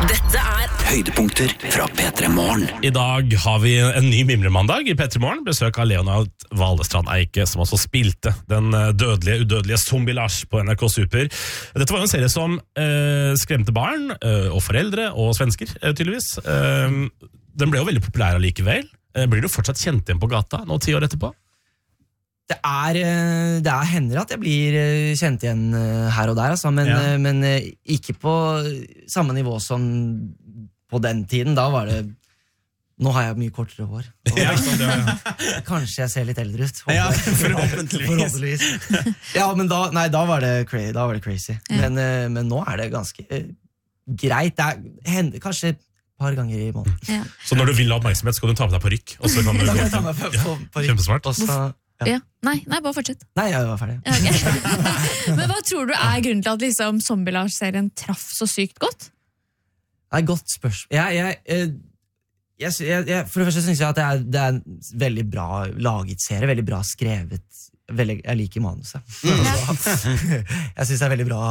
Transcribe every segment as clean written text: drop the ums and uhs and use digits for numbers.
Dette høydepunkter fra P3 Morgen. I dag har vi en ny Mimremandag i P3 Morgen. Besøk av Leonard Valestrand Eike, som også spilte den udødelige Zombie-Lars på NRK Super. Dette var jo en serie som skremte barn og foreldre og svensker, tydeligvis. Den ble jo veldig populær allikevel. Blir du fortsatt kjent igjen på gata nå 10 år etterpå? Det hender at jeg blir kjent igjen her og der, altså, men ikke på samme nivå som på den tiden. Da var det... Nå har jeg mye kortere hår. Kanskje jeg ser litt eldre ut. Ja, forhåpentligvis. Ja, men da var det crazy. Men nå er det ganske greit. Det hender kanskje et par ganger i måneden. Ja. Så når du vil ha oppmerksomhet, skal du ta på deg parykk? Og så kan du ta meg på parykk. Kjempesmart. Ja. Nei, bare fortsett. Nei, jeg var ferdig. Okay. Men hva tror du er grunnen til at liksom Zombie-Lars-serien traff så sykt godt? Det er et godt spørsmål. For det første synes jeg at det er en veldig bra laget serie, veldig bra skrevet. Jeg liker manuset. Jeg synes det er veldig bra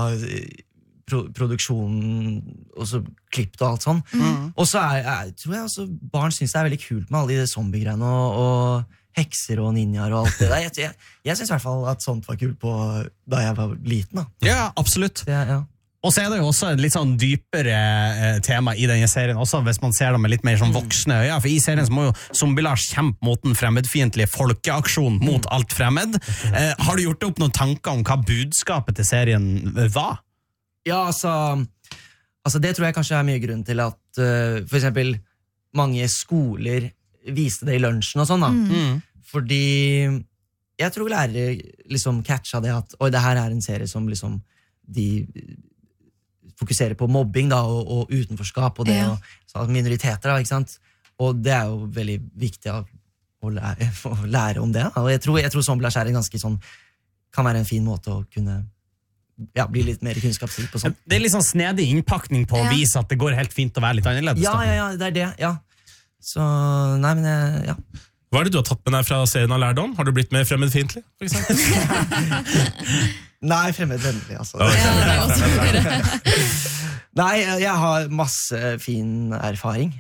produksjonen, og så klippet og alt sånn. Og så tror jeg også barn synes det er veldig kult med alle de zombie-greiene og hekser og ninjaer og alt det der. Jeg synes i hvert fall at sånt var kult da jeg var liten. Da. Ja, absolutt. Ja. Og så er det jo også et litt sånn dypere tema i denne serien, også hvis man ser det med litt mer sånn voksne øyne, for i serien så må jo Zombie-Lars kjempe mot den fremmedfiendtlige folkeaksjonen mot alt fremmed. Har du gjort opp noen tanker om hva budskapet til serien var? Ja, altså det tror jeg kanskje er mye grunn til at for eksempel mange skoler viste det i lunsjen og sånn da. Fordi jeg tror lærere liksom catcha det at det her er en serie som liksom de fokuserer på mobbing da, og utenforskap og det og minoriteter da, ikke sant? Og det er jo veldig viktig å lære om det. Og jeg tror Zombie-Lars er en ganske sånn, kan være en fin måte å kunne bli litt mer kunnskapsrik på sånn. Det er litt sånn snedig innpakning på å vise at det går helt fint å være litt annerledes. Ja, det er det, ja. Så, nei, men ja. Hva er det du har tatt med deg fra serien av lærdom? Har du blitt mer fremmedfiendtlig, for eksempel? Nei, fremmedvennlig, altså. Nei, jeg har masse fin erfaring.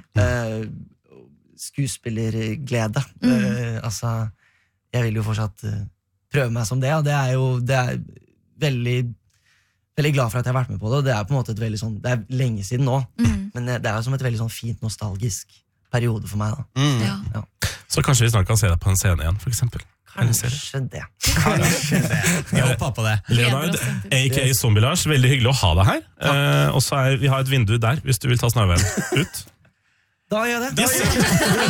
Skuespillerglede. Altså, jeg vil jo fortsatt prøve meg som det, og det er veldig glad for at jeg har vært med på det, og det er på en måte et veldig sånn, det er lenge siden nå, men det er jo som et veldig sånn fint nostalgisk periode for meg da. Ja. Så kanskje vi snart kan se deg på en scene igjen, for eksempel? Kanskje det. Jeg håper på det. Leonard, a.k.a. Zombie-Lars, veldig hyggelig å ha deg her. Og så vi har et vindu der, hvis du vil ta snarveien ut. Da gjør jeg det.